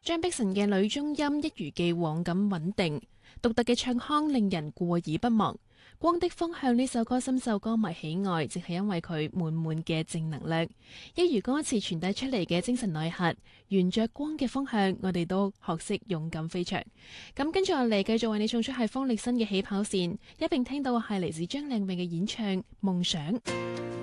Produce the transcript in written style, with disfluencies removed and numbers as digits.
張碧晨嘅女中音一如既往咁穩定，獨特嘅唱腔令人過耳不忘。光的方向呢首歌深受歌迷喜愛，正係因為佢滿滿嘅正能量，一如歌詞傳遞出嚟嘅精神內核。沿着光嘅方向，我哋都學識勇敢飛翔。咁跟住落嚟，繼續為你送出係方力申嘅起跑線，一並聽到係嚟自張靚穎嘅演唱《夢想》。